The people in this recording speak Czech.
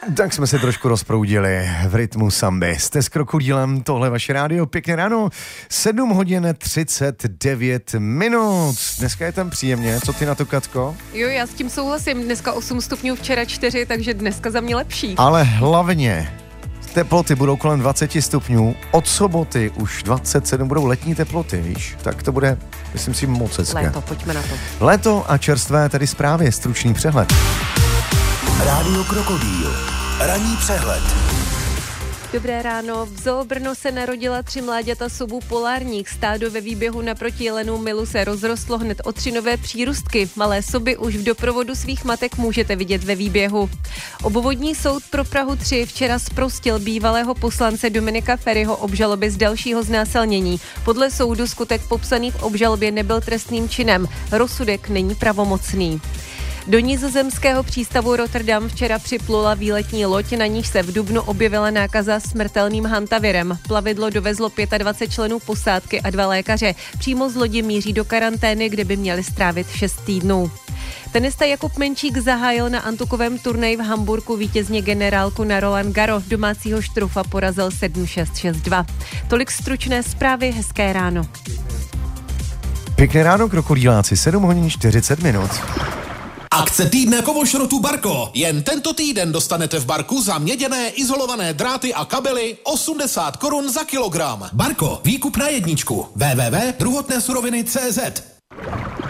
Tak jsme se trošku rozproudili v rytmu samby. Jste s Krokodýlem, tohle vaše rádio, pěkně ráno, 7 hodin 39 minut. Dneska je tam příjemně, co ty na to, Katko? Jo, já s tím souhlasím, dneska 8 stupňů, včera 4, takže dneska za mě lepší. Ale hlavně teploty budou kolem 20 stupňů, od soboty už 27 budou letní teploty, víš? Tak to bude, myslím si, moc hezké. Léto, pojďme na to. Léto a čerstvé, tedy zprávy, stručný přehled. Rádio Krokodýl. Ranní přehled. Dobré ráno. V Zoo Brno se narodila 3 mláďata sobu polárních. Stádo ve výběhu naproti jelenu Milu se rozrostlo hned o 3 nové přírůstky. Malé soby už v doprovodu svých matek můžete vidět ve výběhu. Obvodní soud pro Prahu 3 včera zprostil bývalého poslance Dominika Feriho obžaloby z dalšího znásilnění. Podle soudu skutek popsaný v obžalobě nebyl trestným činem. Rozsudek není pravomocný. Do nizozemského přístavu Rotterdam včera připlula výletní loď, na níž se v dubnu objevila nákaza smrtelným hantavirem. Plavidlo dovezlo 25 členů posádky a 2 lékaře. Přímo z lodi míří do karantény, kde by měli strávit 6 týdnů. Tenista Jakub Menčík zahájil na antukovém turnaji v Hamburku vítězně generálku na Roland Garros. Domácího Štrufa porazil 7-6, 6-2. Tolik stručné zprávy, hezké ráno. Pěkné ráno, krokodýláci, 7 hodin 40 minut. Akce týdne kovošrotu Barko. Jen tento týden dostanete v Barku za měděné izolované dráty a kabely 80 korun za kilogram. Barko, výkup na jedničku. www.druhotnésuroviny.cz